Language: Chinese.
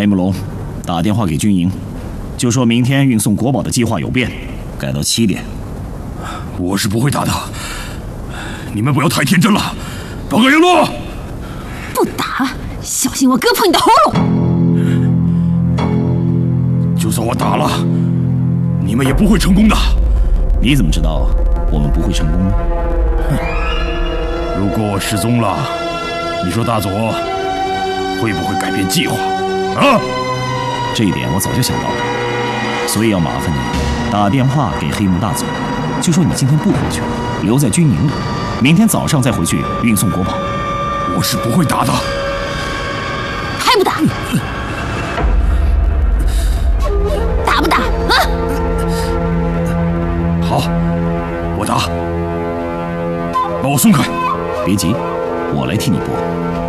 黑木龙，打电话给军营，就说明天运送国宝的计划有变，改到7点。 我是不会打的，你们不要太天真了。报告营路， 不打，小心我割破你的喉咙！ 就算我打了，你们也不会成功的。 你怎么知道我们不会成功呢？ 如果我失踪了，你说大佐会不会改变计划？啊？ 这一点我早就想到了，所以要麻烦你打电话给黑木大佐，就说你今天不回去了，留在军营里，明天早上再回去运送国宝。 我是不会打的。 还不打？打不打？啊！ 好，我打。把我松开！ 别急，我来替你拨。